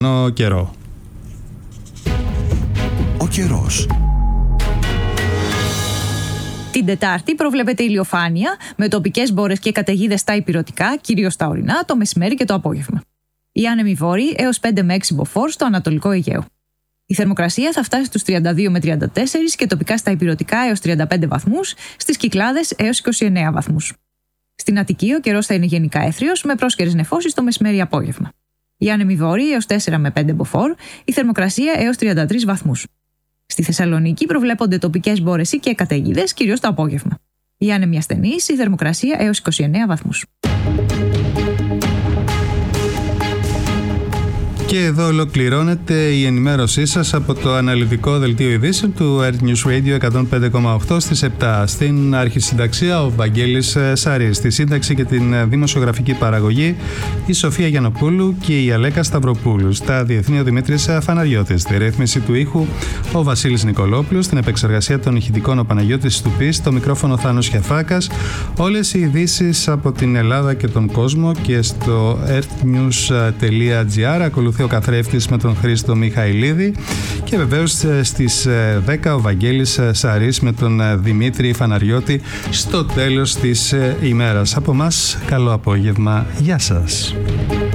Καιρό. Ο καιρός. Την Τετάρτη προβλέπεται ηλιοφάνεια με τοπικές μπόρες και καταιγίδες στα ηπειρωτικά, κυρίως στα ορεινά, το μεσημέρι και το απόγευμα. Οι άνεμοι βόρειοι έως 5 με 6 μποφόρ στο Ανατολικό Αιγαίο. Η θερμοκρασία θα φτάσει στους 32 με 34 και τοπικά στα ηπειρωτικά έως 35 βαθμούς, στις Κυκλάδες έως 29 βαθμούς. Στην Αττική ο καιρός θα είναι γενικά έθριος με πρόσκαιρες νεφώσεις το μεσημέρι-απόγευμα. Οι άνεμοι βόρειοι έως 4 με 5 μποφόρ, η θερμοκρασία έως 33 βαθμούς. Στη Θεσσαλονίκη προβλέπονται τοπικές μπόρες και καταιγίδες, κυρίως το απόγευμα. Οι άνεμοι ασθενείς, η θερμοκρασία έως 29 βαθμούς. Και εδώ ολοκληρώνεται η ενημέρωσή σας από το αναλυτικό δελτίο ειδήσεων του Earth News Radio 105,8 στις 7. Στην αρχισυνταξία ο Βαγγέλης Σαρής. Στη σύνταξη και την δημοσιογραφική παραγωγή η Σοφία Γιαννοπούλου και η Αλέκα Σταυροπούλου. Στα διεθνή ο Δημήτρης Φαναριώτης. Στη ρύθμιση του ήχου ο Βασίλης Νικολόπουλος. Στην επεξεργασία των ηχητικών ο Παναγιώτης Στουπής. Στο μικρόφωνο Θάνος Χιαφάκας. Όλες οι ειδήσεις από την Ελλάδα και τον κόσμο και στο earthnews.gr. Ακολουθεί ο καθρέφτης με τον Χρήστο Μιχαηλίδη και βεβαίως στις 10 ο Βαγγέλης Σαρής με τον Δημήτρη Φαναριώτη στο τέλος της ημέρας. Από μας καλό απόγευμα. Γεια σας.